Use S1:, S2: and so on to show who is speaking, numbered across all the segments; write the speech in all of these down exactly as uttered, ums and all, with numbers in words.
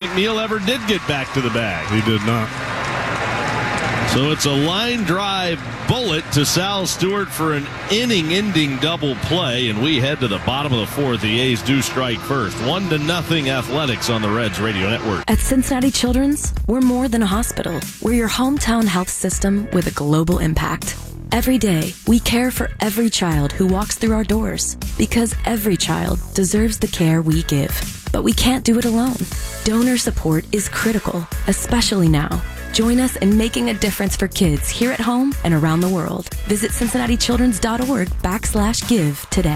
S1: McNeil ever did get back to the bag.
S2: He did not.
S1: So it's a line drive bullet to Sal Stewart for an inning-ending double play, and we head to the bottom of the fourth. The A's do strike first. One to nothing Athletics on the Reds Radio Network.
S3: At Cincinnati Children's, we're more than a hospital. We're your hometown health system with a global impact. Every day, we care for every child who walks through our doors because every child deserves the care we give. But we can't do it alone. Donor support is critical, especially now. Join us in making a difference for kids here at home and around the world. Visit cincinnati children's dot org backslash give today.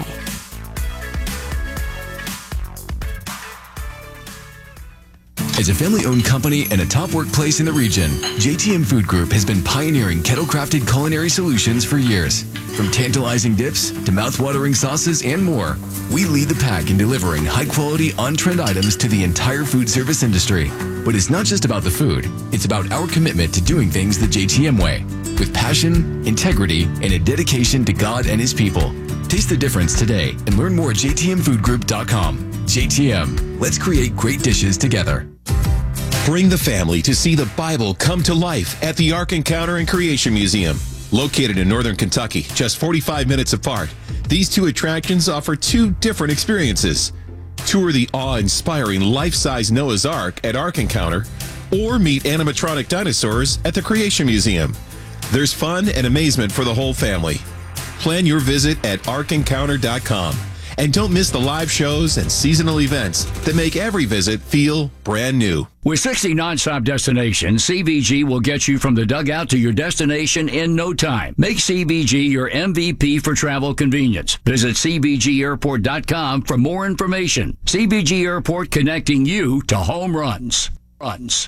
S4: As a family-owned company and a top workplace in the region, J T M Food Group has been pioneering kettle-crafted culinary solutions for years. From tantalizing dips to mouth-watering sauces and more, we lead the pack in delivering high-quality, on-trend items to the entire food service industry. But it's not just about the food. It's about our commitment to doing things the J T M way, with passion, integrity, and a dedication to God and His people. Taste the difference today and learn more at j t m food group dot com. J T M, let's create great dishes together.
S5: Bring the family to see the Bible come to life at the Ark Encounter and Creation Museum. Located in northern Kentucky, just forty-five minutes apart, these two attractions offer two different experiences. Tour the awe-inspiring life-size Noah's Ark at Ark Encounter, or meet animatronic dinosaurs at the Creation Museum. There's fun and amazement for the whole family. Plan your visit at ark encounter dot com. And don't miss the live shows and seasonal events that make every visit feel brand new.
S6: With sixty nonstop destinations, C V G will get you from the dugout to your destination in no time. Make C V G your M V P for travel convenience. Visit c v g airport dot com for more information. C V G Airport, connecting you to home runs. Runs.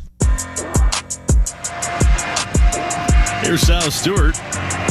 S1: Here's Sal Stewart.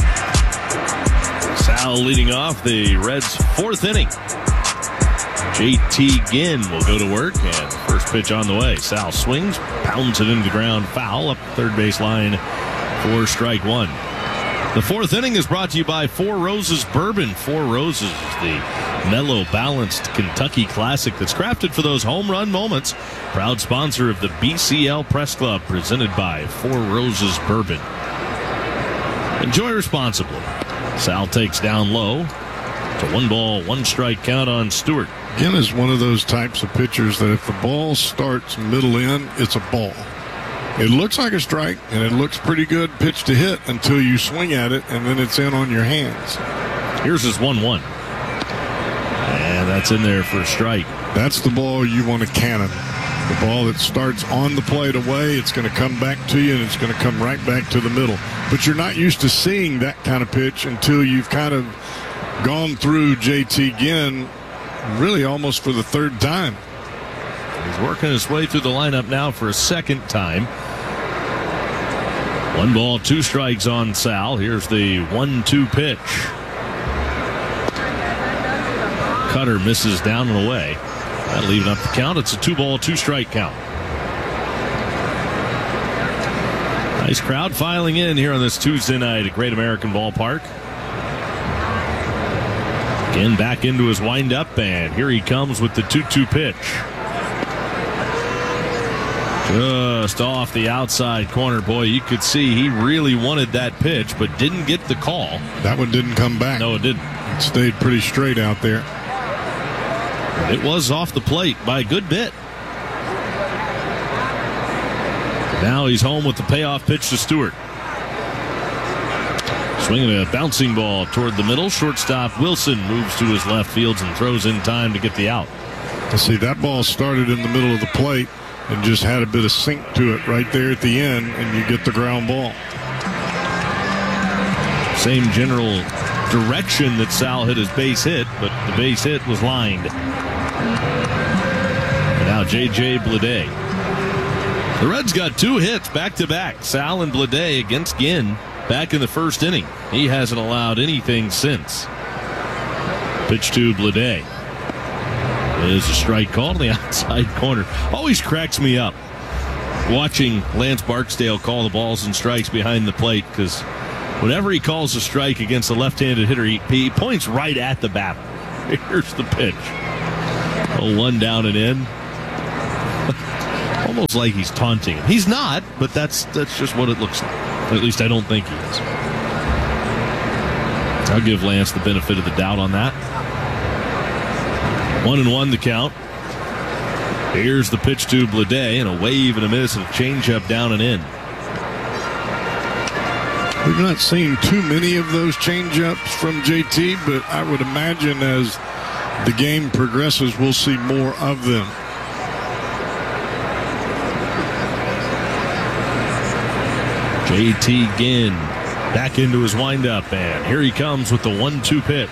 S1: Sal leading off the Reds' fourth inning. J T Ginn will go to work, and first pitch on the way. Sal swings, pounds it into the ground, foul up third base line for strike one. The fourth inning is brought to you by Four Roses Bourbon. Four Roses is the mellow, balanced Kentucky classic that's crafted for those home run moments. Proud sponsor of the B C L Press Club, presented by Four Roses Bourbon. Enjoy responsibly. Sal takes down low. It's a one ball, one strike count on Stewart.
S2: Ginn is one of those types of pitchers that if the ball starts middle in, it's a ball. It looks like a strike, and it looks pretty good pitch to hit until you swing at it, and then it's in on your hands.
S1: Here's his one one. And that's in there for a strike.
S2: That's the ball you want to cannon. The ball that starts on the plate away, it's going to come back to you, and it's going to come right back to the middle. But you're not used to seeing that kind of pitch until you've kind of gone through J T Ginn really almost for the third time.
S1: He's working his way through the lineup now for a second time. One ball, two strikes on Sal. Here's the one two pitch. Cutter misses down and away. That'll even up the count. It's a two ball, two strike count. Nice crowd filing in here on this Tuesday night at Great American Ballpark. Again, back into his windup, and here he comes with the two two pitch. Just off the outside corner. Boy, you could see he really wanted that pitch, but didn't get the call.
S2: That one didn't come back.
S1: No, it didn't.
S2: It stayed pretty straight out there.
S1: It was off the plate by a good bit. Now he's home with the payoff pitch to Stewart. Swinging a bouncing ball toward the middle. Shortstop Wilson moves to his left field and throws in time to get the out.
S2: You see, that ball started in the middle of the plate and just had a bit of sink to it right there at the end, and you get the ground ball.
S1: Same general direction that Sal hit his base hit, but the base hit was lined. And now J J Bleday. The Reds got two hits back-to-back. Sal and Bleday against Ginn back in the first inning. He hasn't allowed anything since. Pitch to Bleday. There's a strike call to the outside corner. Always cracks me up watching Lance Barksdale call the balls and strikes behind the plate, because whenever he calls a strike against a left-handed hitter, he, he points right at the batter. Here's the pitch. Oh, one down and in. almost like he's taunting him. He's not, but that's that's just what it looks like. At least I don't think he is. I'll give Lance the benefit of the doubt on that. One and one the count. Here's the pitch to Blade, and a wave and a miss and a changeup down and in.
S2: We've not seen too many of those changeups from J T, but I would imagine as the game progresses, we'll see more of them.
S1: J T Ginn back into his windup, and here he comes with the one two pitch.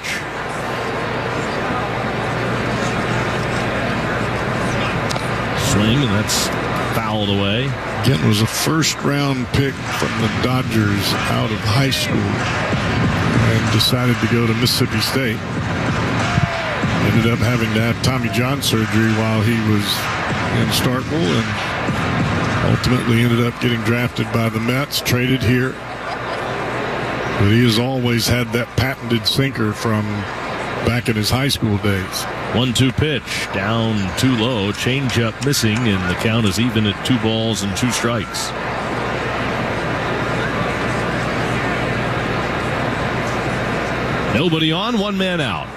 S1: Swing, and that's fouled away.
S2: Ginn was a first-round pick from the Dodgers out of high school and decided to go to Mississippi State. Ended up having to have Tommy John surgery while he was in Starkville, and ultimately ended up getting drafted by the Mets, traded here. But he has always had that patented sinker from back in his high school days.
S1: one two pitch, down too low, changeup missing, and the count is even at two balls and two strikes. Nobody on, one man out.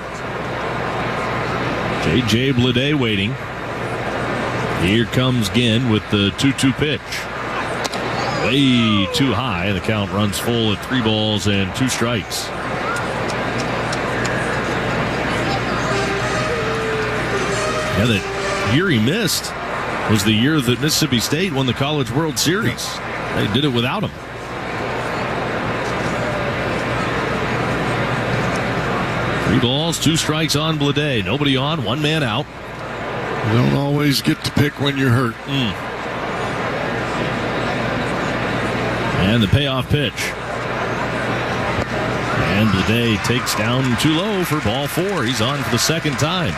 S1: J J Blade waiting. Here comes Ginn with the two two pitch. Way too high, and the count runs full at three balls and two strikes. Yeah, that year he missed was the year that Mississippi State won the College World Series. They did it without him. Three balls, two strikes on Blade. Nobody on, one man out.
S2: You don't always get to pick when you're hurt.
S1: Mm. And the payoff pitch. And Blade takes down too low for ball four. He's on for the second time.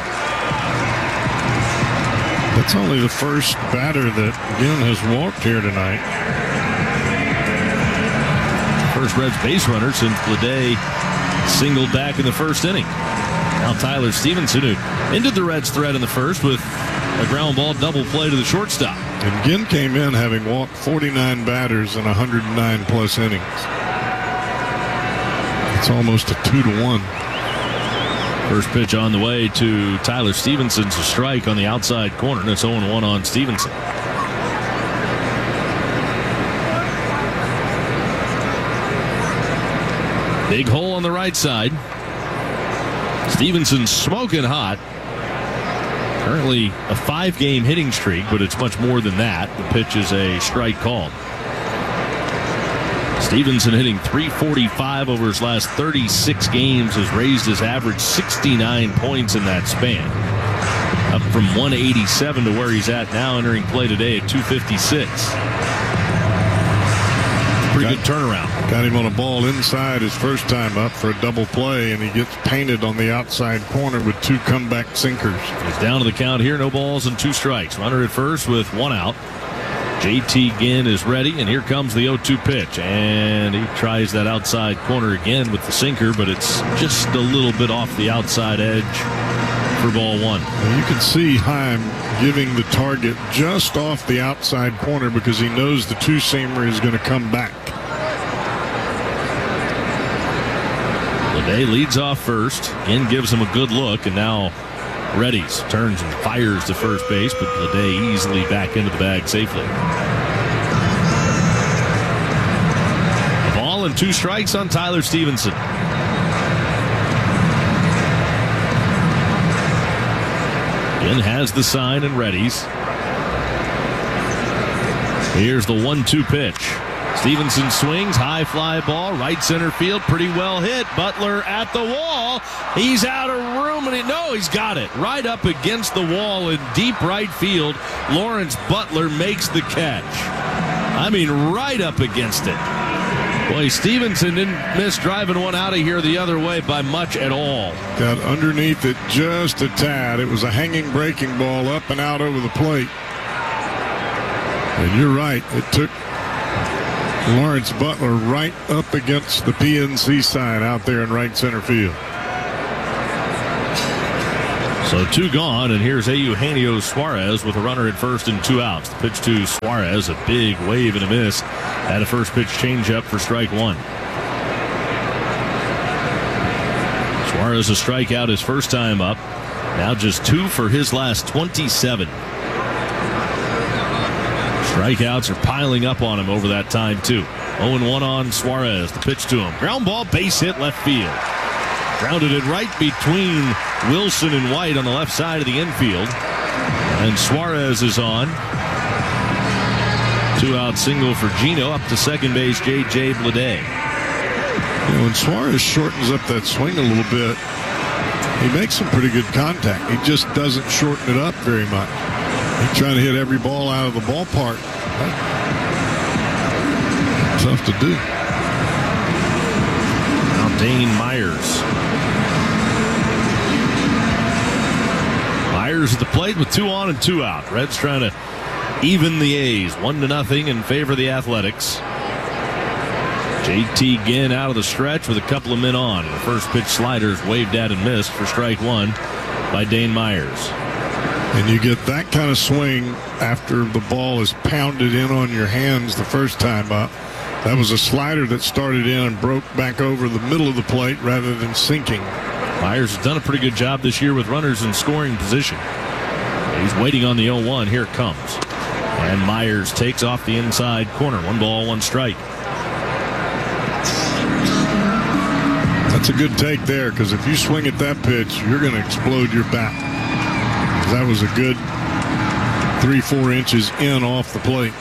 S2: That's only the first batter that Ginn has walked here tonight.
S1: First Reds base runner since Blade singled back in the first inning. Now Tyler Stevenson, who ended the Reds' threat in the first with a ground ball double play to the shortstop.
S2: And Ginn came in having walked forty-nine batters in one hundred nine plus innings. It's almost a two to one.
S1: First pitch on the way to Tyler Stevenson's a strike on the outside corner. That's oh one on Stevenson. Big hole on the right side. Stevenson smoking hot. Currently a five-game hitting streak, but it's much more than that. The pitch is a strike called. Stevenson hitting three forty-five over his last thirty-six games, has raised his average sixty-nine points in that span. Up from one eighty-seven to where he's at now, entering play today at two fifty-six. Pretty good turnaround.
S2: Got him on a ball inside his first time up for a double play, and he gets painted on the outside corner with two comeback sinkers.
S1: He's down to the count here, no balls and two strikes. Runner at first with one out. J T Ginn is ready, and here comes the oh two pitch. And he tries that outside corner again with the sinker, but it's just a little bit off the outside edge for ball one.
S2: And you can see Heim giving the target just off the outside corner because he knows the two-seamer is going to come back.
S1: Blade leads off first. Ginn gives him a good look, and now Reddies turns and fires to first base, but Blade easily back into the bag safely. A ball and two strikes on Tyler Stevenson. Ginn has the sign and Reddies. Here's the one two pitch. Stevenson swings, high fly ball, right center field, pretty well hit. Butler at the wall. He's out of room, and he, no, he's got it. Right up against the wall in deep right field. Lawrence Butler makes the catch. I mean, right up against it. Boy, Stevenson didn't miss driving one out of here the other way by much at all.
S2: Got underneath it just a tad. It was a hanging breaking ball up and out over the plate. And you're right, it took Lawrence Butler right up against the P N C sign out there in right center field.
S1: So two gone, and here's Eugenio Suarez with a runner at first and two outs. The pitch to Suarez, a big wave and a miss. Had a first pitch changeup for strike one. Suarez a strikeout his first time up. Now just two for his last twenty-seven. Strikeouts are piling up on him over that time, too. oh and one on Suarez. The pitch to him. Ground ball, base hit, left field. Grounded it right between Wilson and White on the left side of the infield. And Suarez is on. Two-out single for Gino. Up to second base, J J Bleday.
S2: You know, when Suarez shortens up that swing a little bit, he makes some pretty good contact. He just doesn't shorten it up very much. He's trying to hit every ball out of the ballpark. Tough to do.
S1: Now Dane Myers. Myers at the plate with two on and two out. Reds trying to even the A's. One to nothing in favor of the Athletics. J T Ginn out of the stretch with a couple of men on. The first pitch sliders waved at and missed for strike one by Dane Myers.
S2: And you get that kind of swing after the ball is pounded in on your hands the first time up. That was a slider that started in and broke back over the middle of the plate rather than sinking.
S1: Myers has done a pretty good job this year with runners in scoring position. He's waiting on the oh one. Here it comes. And Myers takes off the inside corner. One ball, one strike.
S2: That's a good take there, because if you swing at that pitch, you're going to explode your bat. That was a good three, four inches in off the plate.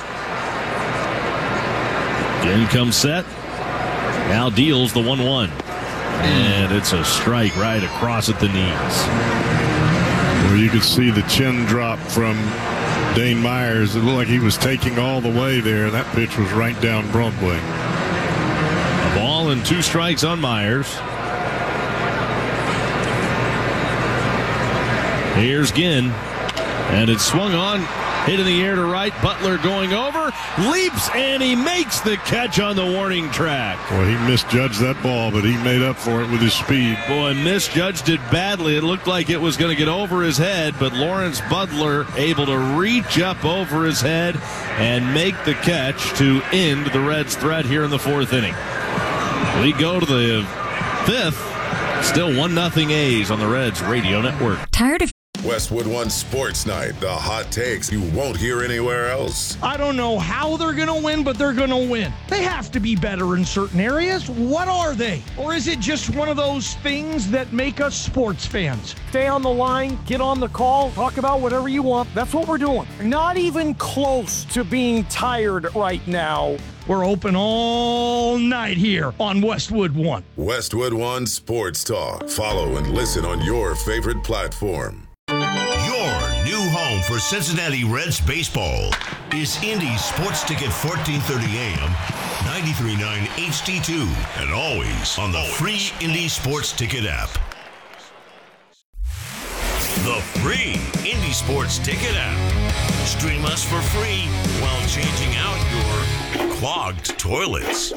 S1: Ginn comes set. Now deals the one one. And it's a strike right across at the knees.
S2: Where you could see the chin drop from Dane Myers. It looked like he was taking all the way there. That pitch was right down Broadway.
S1: A ball and two strikes on Myers. Here's Ginn. And it's swung on. Hit in the air to right. Butler going over. Leaps and he makes the catch on the warning track.
S2: Well, he misjudged that ball, but he made up for it with his speed.
S1: Boy, misjudged it badly. It looked like it was going to get over his head, but Lawrence Butler able to reach up over his head and make the catch to end the Reds' threat here in the fourth inning. We go to the fifth. Still one nothing A's on the Reds Radio Network.
S7: Tired of
S8: Westwood One Sports Night, the hot takes you won't hear anywhere else.
S9: I don't know how they're going to win, but they're going to win. They have to be better in certain areas. What are they? Or is it just one of those things that make us sports fans? Stay on the line, get on the call, talk about whatever you want. That's what we're doing. Not even close to being tired right now. We're open all night here on Westwood One.
S8: Westwood One Sports Talk. Follow and listen on your favorite platform.
S10: Your new home for Cincinnati Reds baseball is Indy Sports Ticket fourteen thirty A M, ninety-three point nine H D two, and always on the free Indy Sports Ticket app. The free Indy Sports Ticket app. Stream us for free while changing out your clogged toilets.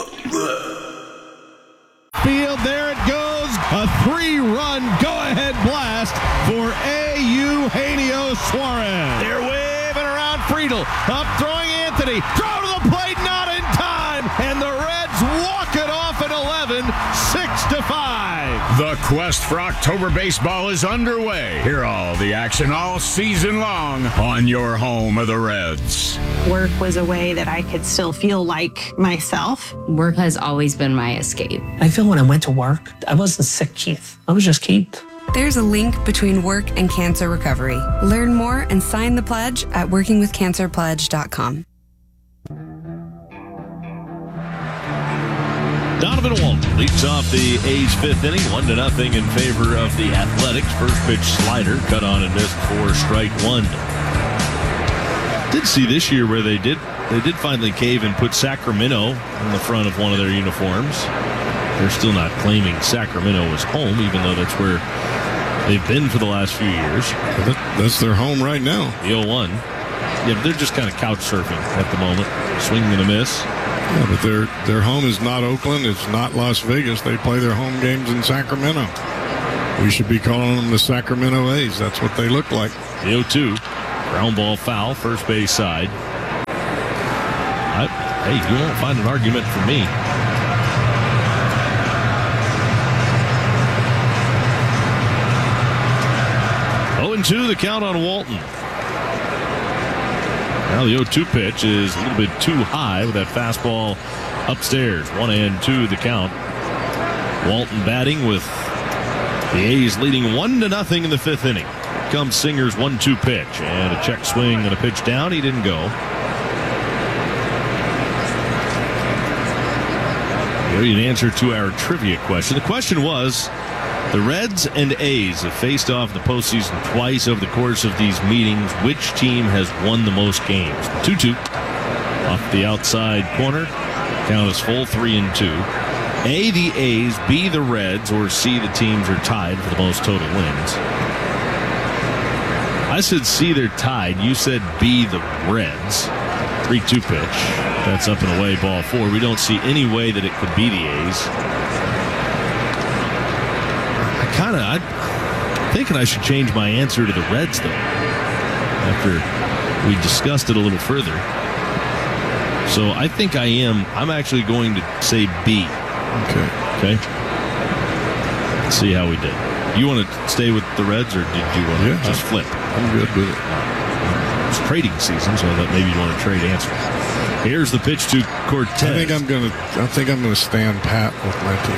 S1: Field, there it goes. A three-run go-ahead blast for Eugenio Suarez. They're waving around Friedel. Up throwing Anthony. Throw to the plate, not in time. And the Reds walk it off at eleven, six to five.
S11: The quest for October baseball is underway. Hear all the action all season long on your home of the Reds.
S12: Work was a way that I could still feel like myself.
S13: Work has always been my escape.
S14: I feel when I went to work, I wasn't sick, Keith. I was just Keith.
S15: There's a link between work and cancer recovery. Learn more and sign the pledge at working with cancer pledge dot com.
S1: Donovan Walton leads off the A's fifth inning, one to nothing in favor of the Athletics. First pitch slider, cut on and missed for strike one. Did see this year where they did they did finally cave and put Sacramento on the front of one of their uniforms. They're still not claiming Sacramento as home, even though that's where they've been for the last few years.
S2: That's their home right now.
S1: The oh one. Yeah, but they're just kind of couch surfing at the moment. Swing and a miss.
S2: Yeah, but their their home is not Oakland. It's not Las Vegas. They play their home games in Sacramento. We should be calling them the Sacramento A's. That's what they look like.
S1: The oh two. Ground ball foul, first base side. I, hey, you won't find an argument from me. oh and two, the count on Walton. Now the oh two pitch is a little bit too high with that fastball upstairs. One and two, the count. Walton batting with the A's leading one to nothing in the fifth inning. Comes Singer's one two pitch, and a check swing and a pitch down. He didn't go. Give you an answer to our trivia question. The question was, the Reds and A's have faced off in the postseason twice over the course of these meetings. Which team has won the most games? two two off the outside corner. Count is full, three and two. A, the A's, B, the Reds, or C, the teams are tied for the most total wins. I said C, they're tied. You said B, the Reds. three two pitch. That's up and away, ball four. We don't see any way that it could be the A's. I kind of, I'm thinking I should change my answer to the Reds, though, after we discussed it a little further. So I think I am, I'm actually going to say B.
S2: Okay.
S1: Okay. Let's see how we did. You want to stay with the Reds, or did you want to
S2: yeah,
S1: just flip?
S2: I'm good with it.
S1: It's trading season, so that maybe you want to trade answer. Here's the pitch to Cortez.
S2: I think I'm gonna. I think I'm gonna stand pat with my team.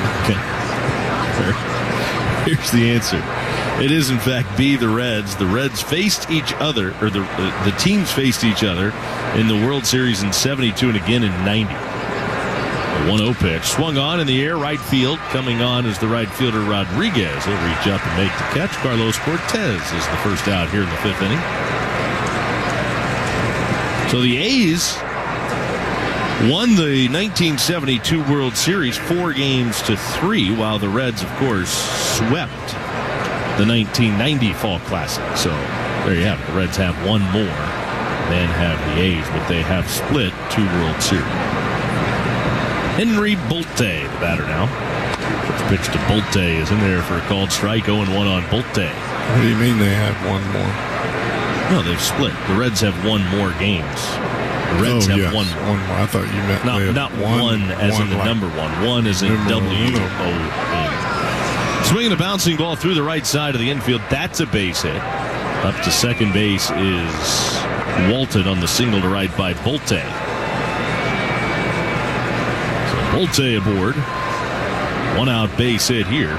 S1: Okay. Here's the answer. It is in fact B, the Reds. The Reds faced each other, or the the, the teams faced each other in the World Series in seventy-two and again in ninety. The one oh pitch swung on in the air, right field. Coming on is the right fielder Rodriguez. He'll reach up and make the catch. Carlos Cortez is the first out here in the fifth inning. So the A's won the nineteen seventy-two World Series four games to three, while the Reds, of course, swept the nineteen ninety Fall Classic. So there you have it. The Reds have one more than have the A's, but they have split two World Series. Henry Bolte, the batter now. First pitch to Bolte is in there for a called strike. oh and one on Bolte.
S2: What do you mean they have one more?
S1: No, they've split. The Reds have won more games. The Reds
S2: oh,
S1: have
S2: yes.
S1: won.
S2: one more. I thought you meant
S1: not,
S2: they have
S1: not
S2: one,
S1: one as
S2: one
S1: in the
S2: like
S1: number one. One is in W O N. Swinging a bouncing ball through the right side of the infield. That's a base hit. Up to second base is Walton on the single to right by Bolte. Bolte aboard. One out base hit here.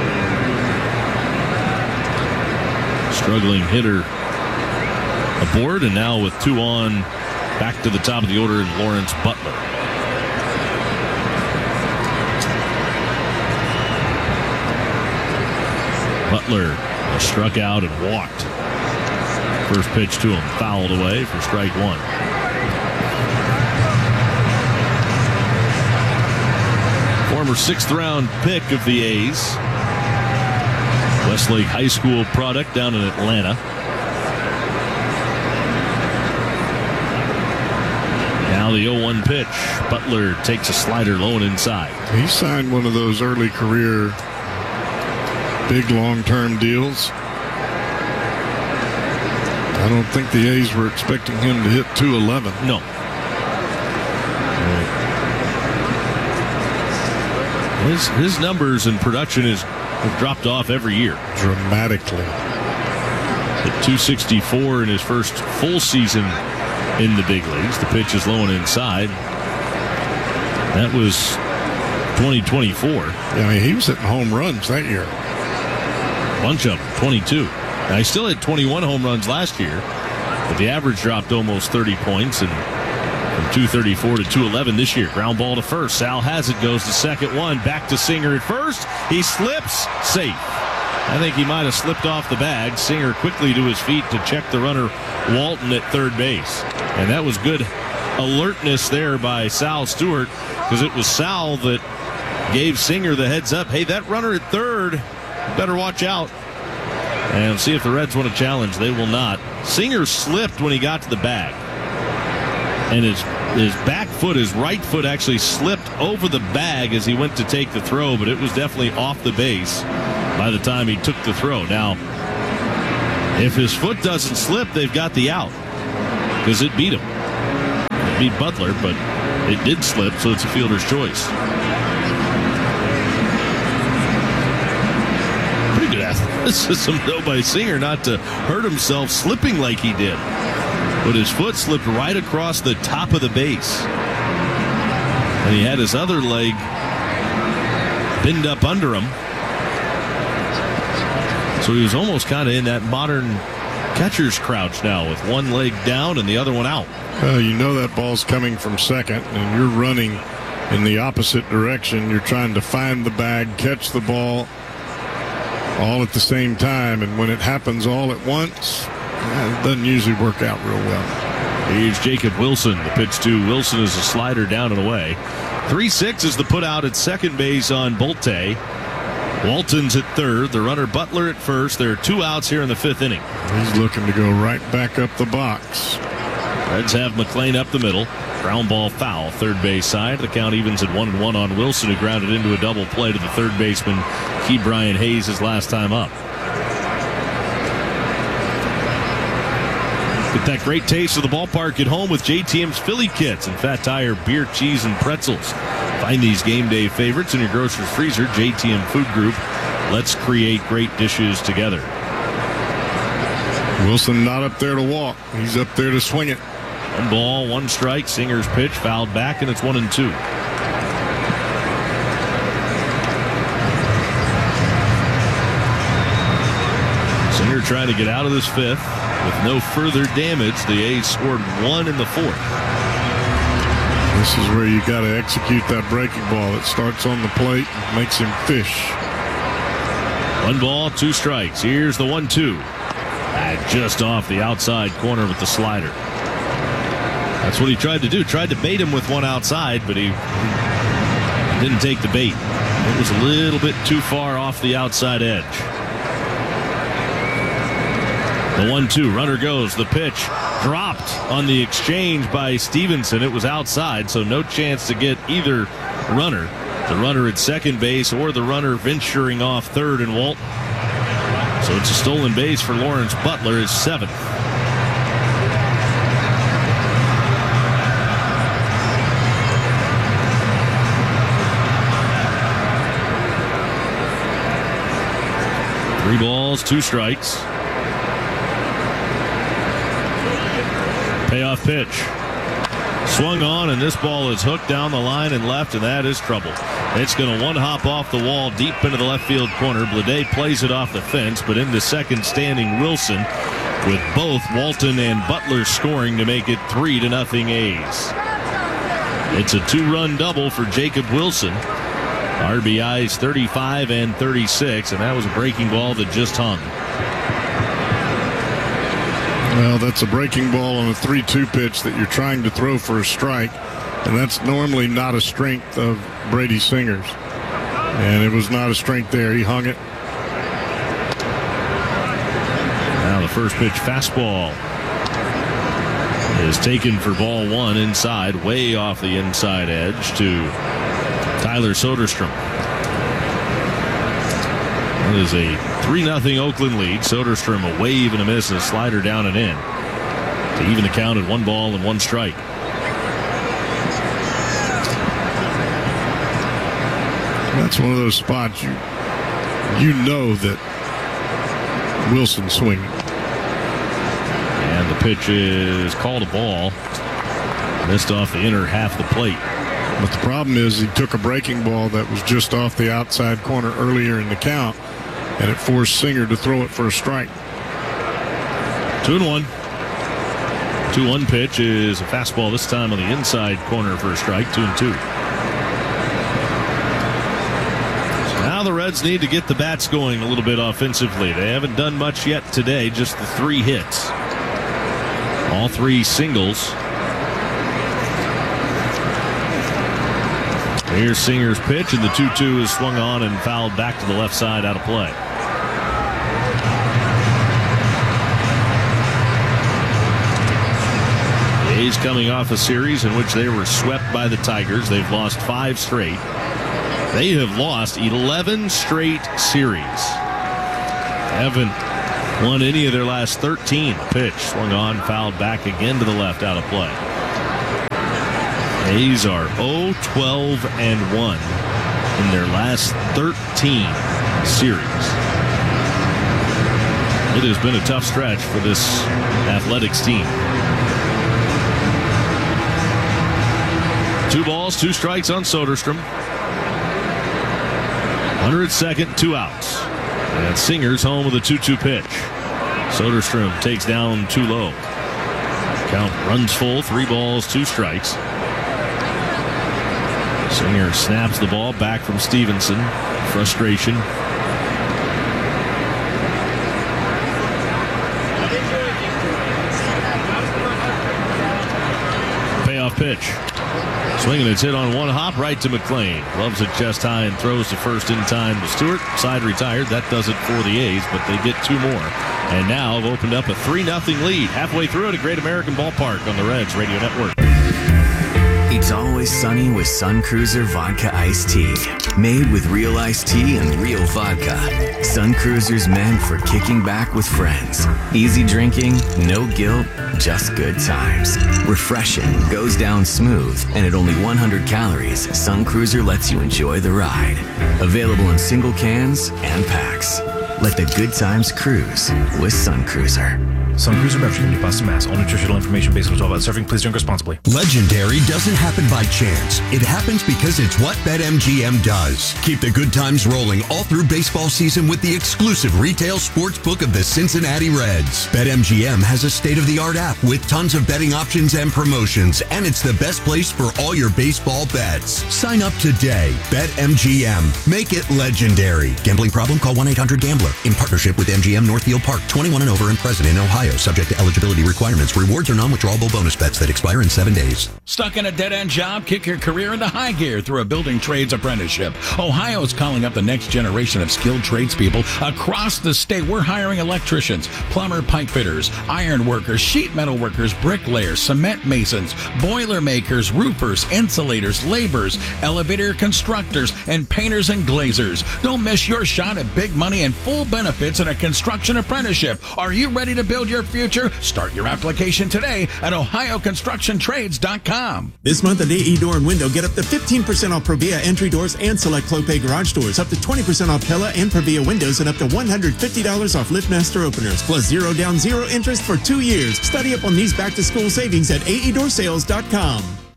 S1: Struggling hitter aboard, and now with two on, back to the top of the order in Lawrence Butler. Butler struck out and walked. First pitch to him, fouled away for strike one. Former sixth round pick of the A's. Westlake High School product down in Atlanta. Now the oh one pitch. Butler takes a slider low and inside.
S2: He signed one of those early career big long-term deals. I don't think the A's were expecting him to hit two eleven.
S1: No. His, his numbers and production is have dropped off every year.
S2: Dramatically.
S1: Hit two sixty-four in his first full season in the big leagues. The pitch is low and inside. That was twenty twenty-four.
S2: Yeah, I mean, he was hitting home runs that year.
S1: Bunch of them, twenty-two. Now, he still had twenty-one home runs last year, but the average dropped almost thirty points, and from two thirty-four to two eleven this year. Ground ball to first. Sal has it, goes to second one. Back to Singer at first. He slips. Safe. I think he might have slipped off the bag. Singer quickly to his feet to check the runner, Walton, at third base. And that was good alertness there by Sal Stewart, because it was Sal that gave Singer the heads up. Hey, that runner at third, better watch out. And see if the Reds want to challenge. They will not. Singer slipped when he got to the bag. And his his back foot, his right foot actually slipped over the bag as he went to take the throw, but it was definitely off the base. by the time he took the throw. Now, if his foot doesn't slip, they've got the out because it beat him. It beat Butler, but it did slip, so it's a fielder's choice. Pretty good athleticism, though, by Singer not to hurt himself slipping like he did. But his foot slipped right across the top of the base. And he had his other leg pinned up under him. So he was almost kind of in that modern catcher's crouch now with one leg down and the other one out.
S2: Uh, you know that ball's coming from second, and you're running in the opposite direction. You're trying to find the bag, catch the ball all at the same time. And when it happens all at once, it doesn't usually work out real well.
S1: Here's Jacob Wilson. The pitch to Wilson is a slider down and away. three six is the put out at second base on Bolte. Walton's at third. The runner Butler at first. There are two outs here in the fifth inning.
S2: He's looking to go right back up the box.
S1: Reds have McLean up the middle. Ground ball foul, third base side. The count evens at one and one on Wilson, who grounded into a double play to the third baseman, Key Brian Hayes, his last time up. Get that great taste of the ballpark at home with J T M's Philly Kits and Fat Tire beer, cheese, and pretzels. Find these game day favorites in your grocer's freezer. J T M Food Group. Let's create great dishes together.
S2: Wilson not up there to walk. He's up there to swing it.
S1: One ball, one strike. Singer's pitch fouled back, and it's one and two. Singer trying to get out of this fifth. With no further damage, the A's scored one in the fourth.
S2: This is where you got to execute that breaking ball. It starts on the plate and makes him fish.
S1: One ball, two strikes. Here's the one two. Just off the outside corner with the slider. That's what he tried to do. Tried to bait him with one outside, but he didn't take the bait. It was a little bit too far off the outside edge. The one two, runner goes. The pitch dropped on the exchange by Stevenson. It was outside, so no chance to get either runner. The runner at second base or the runner venturing off third and Walt. So it's a stolen base for Lawrence Butler, his seventh. Three balls, two strikes. Payoff pitch. Swung on, and this ball is hooked down the line and left, and that is trouble. It's going to one hop off the wall deep into the left field corner. Blade plays it off the fence, but into second standing Wilson with both Walton and Butler scoring to make it three to nothing A's. It's a two-run double for Jacob Wilson. R B Is thirty-five and thirty-six, and that was a breaking ball that just hung.
S2: Well, that's a breaking ball on a three two pitch that you're trying to throw for a strike, and that's normally not a strength of Brady Singer's. And it was not a strength there. He hung it.
S1: Now the first pitch fastball is taken for ball one inside, way off the inside edge to Tyler Soderstrom. It is a three nothing Oakland lead. Soderstrom a wave and a miss and a slider down and in to even the count at one ball and one strike.
S2: That's one of those spots you you know that Wilson's swinging.
S1: And the pitch is called a ball. Missed off the inner half of the plate.
S2: But the problem is he took a breaking ball that was just off the outside corner earlier in the count, and it forced Singer to throw it for a strike.
S1: Two and one. two one pitch is a fastball, this time on the inside corner for a strike. Two and two. So now the Reds need to get the bats going a little bit offensively. They haven't done much yet today, just the three hits. All three singles. Here's Singer's pitch, and the two two is swung on and fouled back to the left side, out of play. The A's coming off a series in which they were swept by the Tigers. They've lost five straight. They have lost eleven straight series Haven't won any of their last thirteen. Pitch swung on, fouled back again to the left, out of play. A's are oh twelve and one in their last thirteen series. It has been a tough stretch for this Athletics team. Two balls, two strikes on Soderstrom. Runner at second, two outs. And Singer's home with a two two pitch. Soderstrom takes down too low. Count runs full, three balls, two strikes. Singer snaps the ball back from Stevenson. Frustration. Payoff pitch. Swinging, it's hit on one hop right to McClain. Gloves it chest high and throws to first in time to Stewart. Side retired. That does it for the A's, but they get two more. And now have opened up a three nothing lead. Halfway through it at Great American Ballpark on the Reds Radio Network.
S7: It's always sunny with Sun Cruiser Vodka Iced Tea. Made with real iced tea and real vodka. Sun Cruiser's meant for kicking back with friends. Easy drinking, no guilt, just good times. Refreshing, goes down smooth, and at only one hundred calories, Sun Cruiser lets you enjoy the ride. Available in single cans and packs. Let the good times cruise with Sun Cruiser.
S16: Sun Cruiser beverage, New Boston, Mass. All nutritional information based on twelve hours serving. Please drink responsibly.
S17: Legendary doesn't happen by chance. It happens because it's what BetMGM does. Keep the good times rolling all through baseball season with the exclusive retail sports book of the Cincinnati Reds. BetMGM has a state-of-the-art app with tons of betting options and promotions, and it's the best place for all your baseball bets. Sign up today. BetMGM. Make it legendary. Gambling problem? Call one eight hundred gambler. In partnership with M G M Northfield Park. twenty-one and over and present in Ohio. Subject to eligibility requirements. Rewards are non-withdrawable bonus bets that expire in seven days.
S11: Stuck in a dead-end job? Kick your career into high gear through a building trades apprenticeship. Ohio is calling up the next generation of skilled tradespeople across the state. We're hiring electricians, plumber, pipe fitters, iron workers, sheet metal workers, bricklayers, cement masons, boiler makers, roofers, insulators, laborers, elevator constructors, and painters and glazers. Don't miss your shot at big money and full benefits in a construction apprenticeship. Are you ready to build your future? Start your application today at ohio construction trades dot com.
S18: This month at A E Door and Window, get up to fifteen percent off Provia entry doors and select Clopay garage doors, up to twenty percent off Pella and Provia windows, and up to one hundred fifty dollars off LiftMaster openers, plus zero down, zero interest for two years. Study up on these back-to-school savings at A E door sales dot com.